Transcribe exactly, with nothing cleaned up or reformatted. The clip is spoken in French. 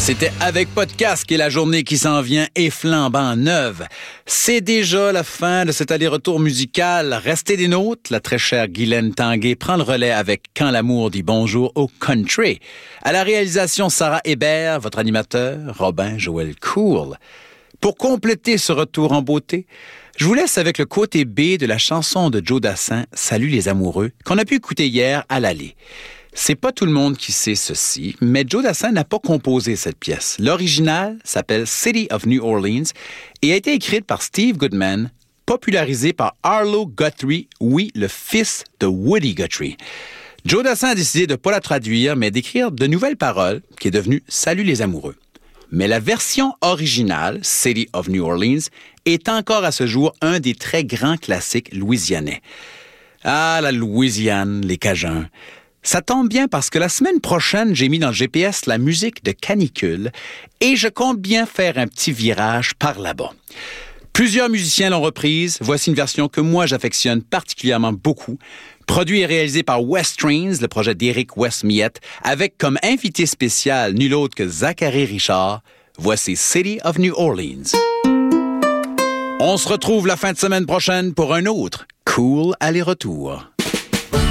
C'était Avec Podcast qui est la journée qui s'en vient et flambant neuve. C'est déjà la fin de cet aller-retour musical. Restez des nôtres. La très chère Guylaine Tanguay prend le relais avec Quand l'amour dit bonjour au country. À la réalisation, Sarah Hébert, votre animateur, Robin Joël Cool. Pour compléter ce retour en beauté, je vous laisse avec le côté B de la chanson de Joe Dassin, Salut les amoureux, qu'on a pu écouter hier à l'Allée. C'est pas tout le monde qui sait ceci, mais Joe Dassin n'a pas composé cette pièce. L'original s'appelle City of New Orleans et a été écrite par Steve Goodman, popularisée par Arlo Guthrie, oui, le fils de Woody Guthrie. Joe Dassin a décidé de ne pas la traduire, mais d'écrire de nouvelles paroles, qui est devenue Salut les amoureux. Mais la version originale, City of New Orleans, est encore à ce jour un des très grands classiques louisianais. Ah, la Louisiane, les Cajuns. Ça tombe bien parce que la semaine prochaine, j'ai mis dans le G P S la musique de Canicule et je compte bien faire un petit virage par là-bas. Plusieurs musiciens l'ont reprise. Voici une version que moi, j'affectionne particulièrement beaucoup. Produit et réalisé par West Trains, le projet d'Éric West-Miette, avec comme invité spécial nul autre que Zachary Richard. Voici City of New Orleans. On se retrouve la fin de semaine prochaine pour un autre Cool aller-retour.